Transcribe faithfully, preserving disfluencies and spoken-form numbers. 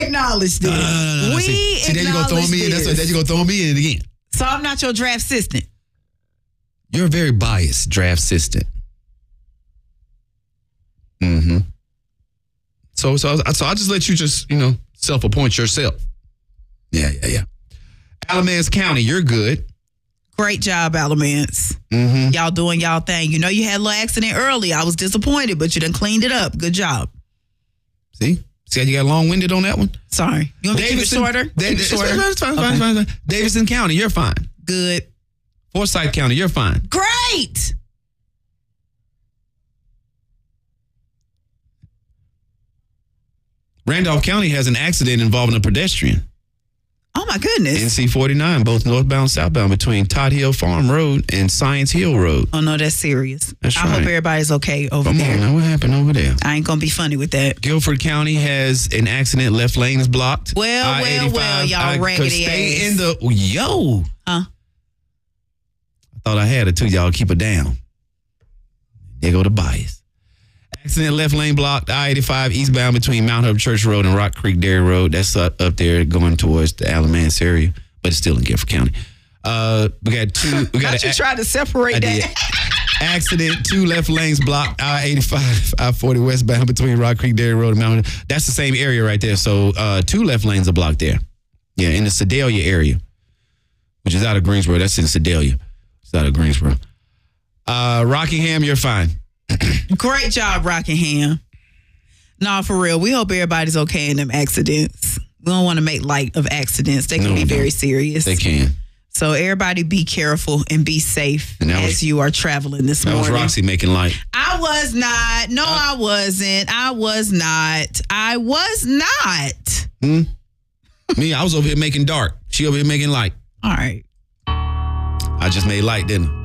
acknowledge this. No, no, no, no, no. We see, see, there you go throwing me in. That's what you're gonna throw me in again. So I'm not your draft assistant. You're very biased, draft assistant. Mm-hmm. So, so, so I'll just let you just, you know, self-appoint yourself. Yeah, yeah, yeah. Alamance County, you're good. Great job, Alamance. Mm-hmm. Y'all doing y'all thing. You know you had a little accident early. I was disappointed, but you done cleaned it up. Good job. See? See how you got long-winded on that one? Sorry. You want me to keep it shorter? Da- Keep it shorter? It's fine, it's fine, it's fine, it's fine. Davidson County, you're fine. Good. Forsyth County, you're fine. Great. Randolph County has an accident involving a pedestrian. Oh, my goodness. N C forty-nine, both northbound and southbound, between Todd Hill Farm Road and Science Hill Road. Oh, no, that's serious. That's I right. hope everybody's okay over Come there. on now, what happened over there? I ain't going to be funny with that. Guilford County has an accident, left lane is blocked. Well, I well, well, y'all I could raggedy stay ass. in the, yo. Huh? I thought I had it too, y'all keep it down. There go the bias. Accident, left lane blocked, I eighty-five eastbound between Mount Hope Church Road and Rock Creek Dairy Road. That's up, up there going towards the Alamance area, but it's still in Guilford County. Uh, we got two. We got Not you a, try to separate I that. did. Accident, two left lanes blocked, I eighty-five, I forty westbound between Rock Creek Dairy Road and Mount Hope. That's the same area right there. So uh, two left lanes are blocked there. Yeah, in the Sedalia area, which is out of Greensboro. That's in Sedalia. It's out of Greensboro. Uh, Rockingham, you're fine. Great job, Rockingham. No, for real. We hope everybody's okay in them accidents. We don't want to make light of accidents. They can No, be no. very serious. They can. So everybody be careful and be safe And that as was- you are traveling this That was morning. Roxy making light. I was not. No, I wasn't. I was not. I was not. Hmm? Me, I was over here making dark. She over here making light. All right. I just made light, didn't I?